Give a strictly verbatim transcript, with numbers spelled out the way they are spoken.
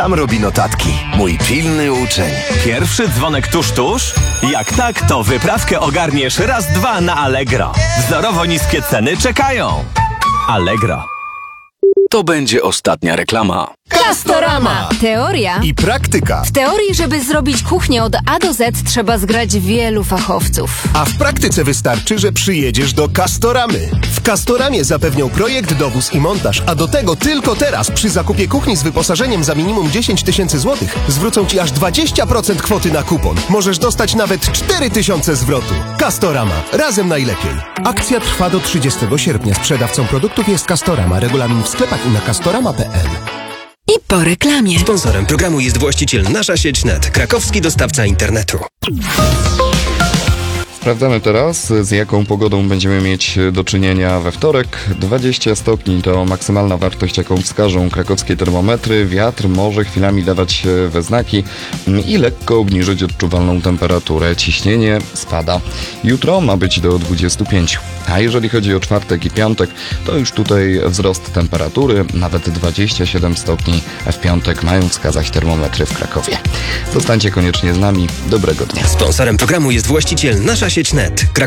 sam robi notatki. Mój pilny uczeń. Pierwszy dzwonek tuż, tuż? Jak tak, to wyprawkę ogarniesz raz, dwa na Allegro. Wzorowo niskie ceny czekają. Allegro. To będzie ostatnia reklama. Castorama! Teoria. I praktyka. W teorii, żeby zrobić kuchnię od A do Z, trzeba zgrać wielu fachowców. A w praktyce wystarczy, że przyjedziesz do Castoramy. W Castoramie zapewnią projekt, dowóz i montaż, a do tego tylko teraz przy zakupie kuchni z wyposażeniem za minimum dziesięć tysięcy złotych zwrócą Ci aż dwadzieścia procent kwoty na kupon. Możesz dostać nawet cztery tysiące zwrotu. Castorama. Razem najlepiej. Akcja trwa do trzydziestego sierpnia. Sprzedawcą produktów jest Castorama. Regulamin w sklepach i na castorama kropka p l. I po reklamie. Sponsorem programu jest właściciel Nasza Sieć Net, krakowski dostawca internetu. Sprawdzamy teraz, z jaką pogodą będziemy mieć do czynienia we wtorek. dwadzieścia stopni to maksymalna wartość, jaką wskażą krakowskie termometry. Wiatr może chwilami dawać we znaki i lekko obniżyć odczuwalną temperaturę. Ciśnienie spada. Jutro ma być do dwudziestu pięciu. A jeżeli chodzi o czwartek i piątek, to już tutaj wzrost temperatury, nawet dwadzieścia siedem stopni w piątek mają wskazać termometry w Krakowie. Zostańcie koniecznie z nami. Dobrego dnia. Sponsorem programu jest właściciel Nasza Sieć Net,